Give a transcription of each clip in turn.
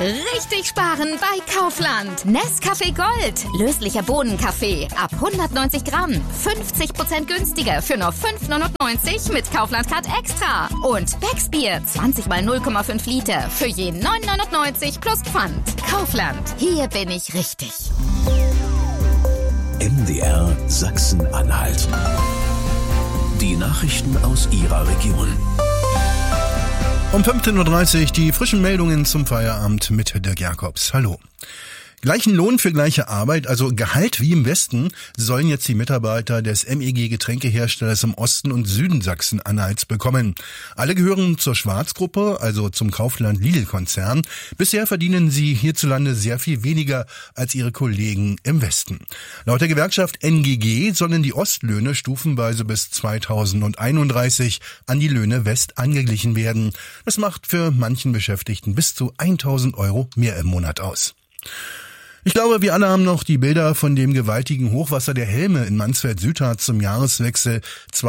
Richtig sparen bei Kaufland. Nescafé Gold. Löslicher Bohnenkaffee. Ab 190 Gramm. 50% günstiger für nur 5,99 mit Kaufland Card Extra. Und Becksbier. 20 mal 0,5 Liter. Für je 9,99 plus Pfand. Kaufland. Hier bin ich richtig. MDR Sachsen-Anhalt. Die Nachrichten aus Ihrer Region. Um 15.30 Uhr die frischen Meldungen zum Feierabend mit Dirk Jakobs. Hallo. Gleichen Lohn für gleiche Arbeit, also Gehalt wie im Westen, sollen jetzt die Mitarbeiter des MEG-Getränkeherstellers im Osten und Süden Sachsen-Anhalts bekommen. Alle gehören zur Schwarzgruppe, also zum Kaufland-Lidl-Konzern. Bisher verdienen sie hierzulande sehr viel weniger als ihre Kollegen im Westen. Laut der Gewerkschaft NGG sollen die Ostlöhne stufenweise bis 2031 an die Löhne West angeglichen werden. Das macht für manchen Beschäftigten bis zu 1.000 Euro mehr im Monat aus. Ich glaube, wir alle haben noch die Bilder von dem gewaltigen Hochwasser der Helme in Mansfeld-Südharz zum Jahreswechsel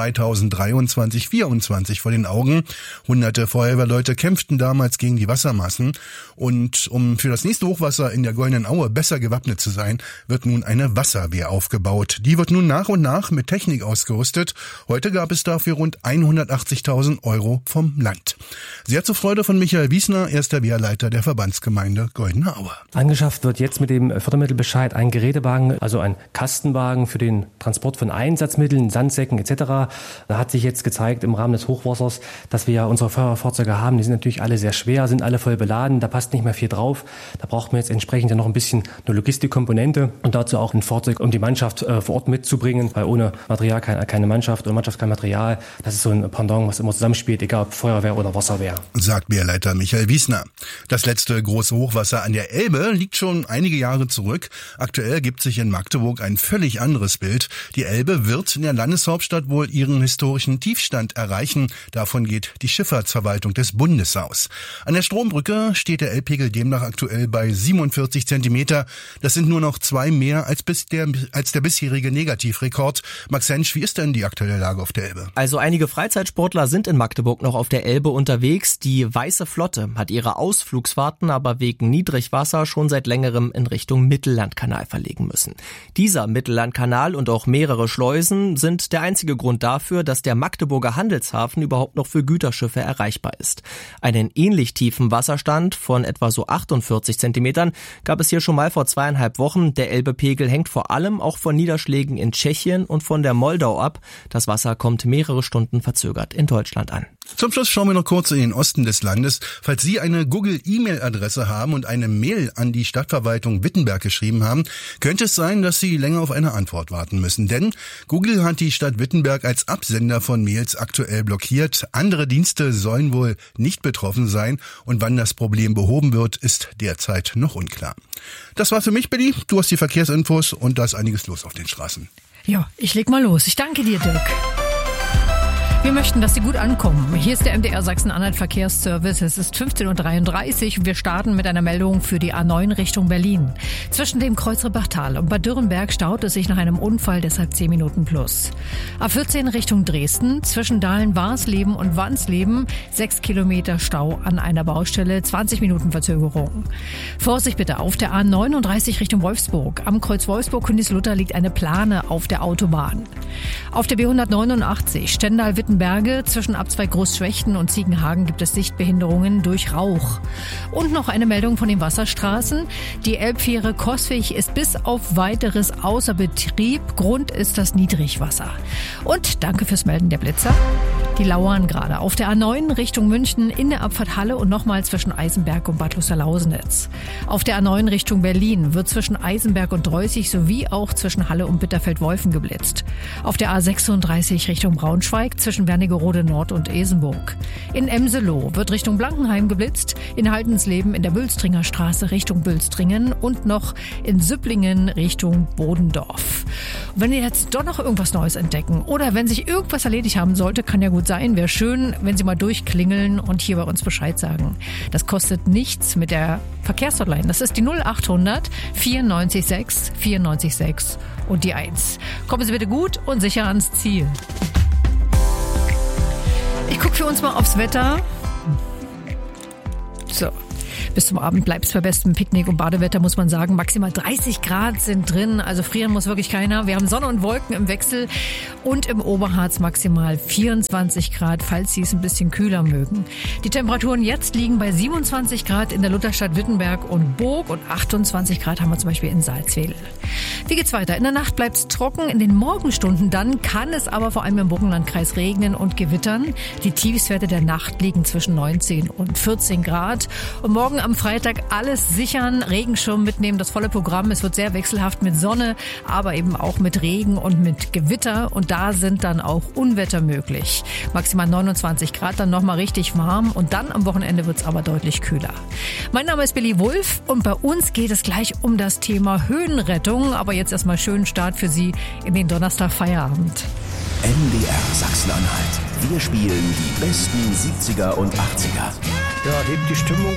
2023/24 vor den Augen. Hunderte Feuerwehrleute kämpften damals gegen die Wassermassen. Und um für das nächste Hochwasser in der Goldenen Aue besser gewappnet zu sein, wird nun eine Wasserwehr aufgebaut. Die wird nun nach und nach mit Technik ausgerüstet. Heute gab es dafür rund 180.000 Euro vom Land. Sehr zur Freude von Michael Wiesner, erster Wehrleiter der Verbandsgemeinde Goldene Aue. Angeschafft wird jetzt mit dem Fördermittelbescheid ein Gerätewagen, also ein Kastenwagen für den Transport von Einsatzmitteln, Sandsäcken etc. Da hat sich jetzt gezeigt im Rahmen des Hochwassers, dass wir ja unsere Feuerwehrzeuge haben. Die sind natürlich alle sehr schwer, sind alle voll beladen, da passt nicht mehr viel drauf. Da braucht man jetzt entsprechend ja noch ein bisschen eine Logistikkomponente und dazu auch ein Fahrzeug, um die Mannschaft vor Ort mitzubringen, weil ohne Material keine Mannschaft und Mannschaft kein Material. Das ist so ein Pendant, was immer zusammenspielt, egal ob Feuerwehr oder Wasserwehr. Sagt Wehrleiter Michael Wiesner. Das letzte große Hochwasser an der Elbe liegt schon einige Jahre zurück. Aktuell gibt sich in Magdeburg ein völlig anderes Bild. Die Elbe wird in der Landeshauptstadt wohl ihren historischen Tiefstand erreichen. Davon geht die Schifffahrtsverwaltung des Bundes aus. An der Strombrücke steht der Elbpegel demnach aktuell bei 47 Zentimeter. Das sind nur noch 2 mehr als der bisherige Negativrekord. Max Hensch, wie ist denn die aktuelle Lage auf der Elbe? Also einige Freizeitsportler sind in Magdeburg noch auf der Elbe unterwegs. Die Weiße Flotte hat ihre Ausflugsfahrten aber wegen Niedrigwasser schon seit längerem in Richtung Mittellandkanal verlegen müssen. Dieser Mittellandkanal und auch mehrere Schleusen sind der einzige Grund dafür, dass der Magdeburger Handelshafen überhaupt noch für Güterschiffe erreichbar ist. Einen ähnlich tiefen Wasserstand von etwa so 48 Zentimetern gab es hier schon mal vor 2,5 Wochen. Der Elbepegel hängt vor allem auch von Niederschlägen in Tschechien und von der Moldau ab. Das Wasser kommt mehrere Stunden verzögert in Deutschland an. Zum Schluss schauen wir noch kurz in den Osten des Landes. Falls Sie eine Google-E-Mail-Adresse haben und eine Mail an die Stadtverwaltung Wittenberg geschrieben haben, könnte es sein, dass Sie länger auf eine Antwort warten müssen. Denn Google hat die Stadt Wittenberg als Absender von Mails aktuell blockiert. Andere Dienste sollen wohl nicht betroffen sein. Und wann das Problem behoben wird, ist derzeit noch unklar. Das war für mich, Billy. Du hast die Verkehrsinfos und da ist einiges los auf den Straßen. Ja, ich leg mal los. Ich danke dir, Dirk. Wir möchten, dass Sie gut ankommen. Hier ist der MDR Sachsen-Anhalt Verkehrsservice. Es ist 15.33 Uhr und wir starten mit einer Meldung für die A9 Richtung Berlin. Zwischen dem Kreuzrippachtal und Bad Dürrenberg staut es sich nach einem Unfall, deshalb 10 Minuten plus. A14 Richtung Dresden, zwischen Dahlen-Warsleben und Wansleben 6 Kilometer Stau an einer Baustelle, 20 Minuten Verzögerung. Vorsicht bitte auf der A39 Richtung Wolfsburg. Am Kreuz Wolfsburg-Königslutter liegt eine Plane auf der Autobahn. Auf der B189 Stendal-Wittenberge zwischen Abzweig Großschwechten und Ziegenhagen gibt es Sichtbehinderungen durch Rauch. Und noch eine Meldung von den Wasserstraßen. Die Elbfähre Coswig ist bis auf weiteres außer Betrieb. Grund ist das Niedrigwasser. Und danke fürs Melden der Blitzer. Die lauern gerade auf der A9 Richtung München in der Abfahrt Halle und nochmal zwischen Eisenberg und Bad Luster-Lausnitz. Auf der A9 Richtung Berlin wird zwischen Eisenberg und Dreußig sowie auch zwischen Halle und Bitterfeld-Wolfen geblitzt. Auf der A36 Richtung Braunschweig zwischen Wernigerode Nord und Esenburg. In Emseloh wird Richtung Blankenheim geblitzt, in Haldensleben in der Bülstringer Straße Richtung Bülstringen und noch in Süpplingen Richtung Bodendorf. Und wenn ihr jetzt doch noch irgendwas Neues entdecken oder wenn sich irgendwas erledigt haben sollte, kann ja gut sein, wäre schön, wenn Sie mal durchklingeln und hier bei uns Bescheid sagen. Das kostet nichts mit der Verkehrshotline. Das ist die 0800 94 6 94 6 und die 1. Kommen Sie bitte gut und sicher ans Ziel. Ich gucke für uns mal aufs Wetter. So. Bis zum Abend bleibt es bei bestem Picknick- und Badewetter, muss man sagen. Maximal 30 Grad sind drin, also frieren muss wirklich keiner. Wir haben Sonne und Wolken im Wechsel und im Oberharz maximal 24 Grad, falls Sie es ein bisschen kühler mögen. Die Temperaturen jetzt liegen bei 27 Grad in der Lutherstadt Wittenberg und Burg und 28 Grad haben wir zum Beispiel in Salzwedel. Wie geht's weiter? In der Nacht bleibt es trocken, in den Morgenstunden dann kann es aber vor allem im Burgenlandkreis regnen und gewittern. Die Tiefstwerte der Nacht liegen zwischen 19 und 14 Grad. Und morgen am Freitag alles sichern, Regenschirm mitnehmen, das volle Programm. Es wird sehr wechselhaft mit Sonne, aber eben auch mit Regen und mit Gewitter. Und da sind dann auch Unwetter möglich. Maximal 29 Grad, dann nochmal richtig warm. Und dann am Wochenende wird es aber deutlich kühler. Mein Name ist Billy Wulff und bei uns geht es gleich um das Thema Höhenrettung. Aber jetzt erstmal schönen Start für Sie in den Donnerstag Feierabend. MDR Sachsen-Anhalt. Wir spielen die besten 70er und 80er. Ja, hebt die Stimmung.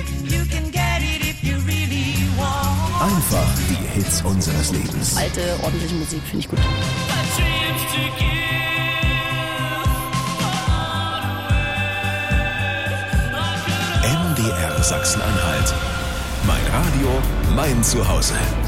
Einfach die Hits unseres Lebens. Alte, ordentliche Musik finde ich gut. MDR Sachsen-Anhalt. Mein Radio, mein Zuhause.